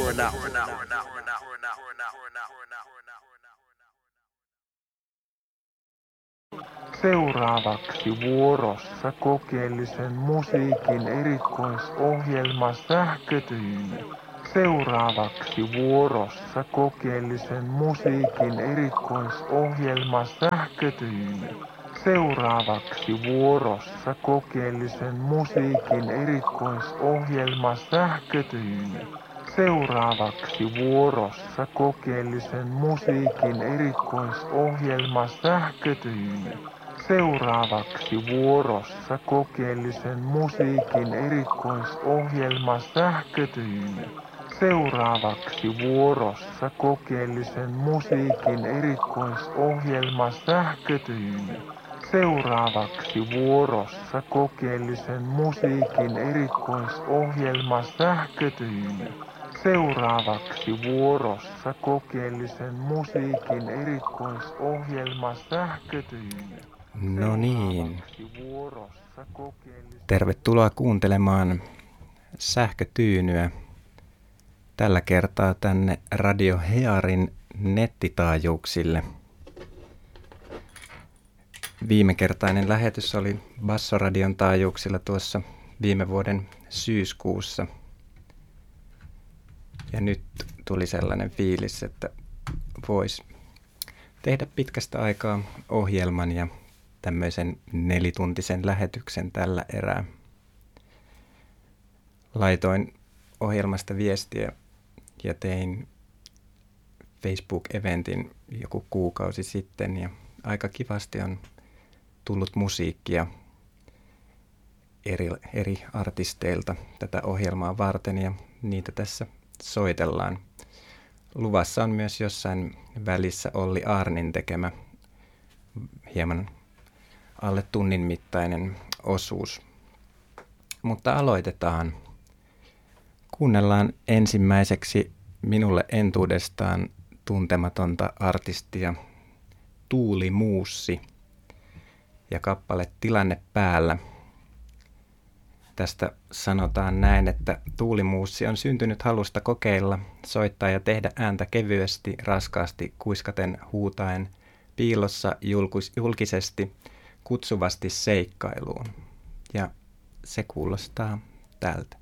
Seuraavaksi vuorossa kokeellisen musiikin erikoisohjelma Sähkötyyny. Seuraavaksi vuorossa kokeellisen musiikin erikoisohjelma Sähkötyyny. Seuraavaksi vuorossa kokeellisen musiikin erikoisohjelma Sähkötyyny. Seuraavaksi vuorossa kokeellisen musiikin erikoisohjelma Sähkötyyny. Seuraavaksi vuorossa kokeellisen musiikin erikoisohjelma Sähkötyyny. Seuraavaksi vuorossa kokeellisen musiikin erikoisohjelma Sähkötyyny. Seuraavaksi vuorossa kokeellisen musiikin erikoisohjelma Sähkötyyny. Seuraavaksi vuorossa kokeellisen musiikin erikoisohjelma Sähkötyyny. No niin. Tervetuloa kuuntelemaan Sähkötyynyä. Tällä kertaa tänne Radio Hearin nettitaajuuksille. Viimekertainen lähetys oli Bassoradion taajuuksilla tuossa viime vuoden syyskuussa. Ja nyt tuli sellainen fiilis, että voisi tehdä pitkästä aikaa ohjelman ja tämmöisen 4-tuntisen lähetyksen tällä erää. Laitoin ohjelmasta viestiä ja tein Facebook-eventin joku kuukausi sitten ja aika kivasti on tullut musiikkia eri artisteilta tätä ohjelmaa varten ja niitä tässä soitellaan. Luvassa on myös jossain välissä Olli Aarnin tekemä hieman alle tunnin mittainen osuus. Mutta aloitetaan. Kuunnellaan ensimmäiseksi minulle entuudestaan tuntematonta artistia Tuuli Muussi ja kappale Tilanne päällä. Tästä sanotaan näin, että Tuuli Muussi on syntynyt halusta kokeilla, soittaa ja tehdä ääntä kevyesti, raskaasti, kuiskaten, huutaen, piilossa, julkisesti, kutsuvasti seikkailuun. Ja se kuulostaa tältä.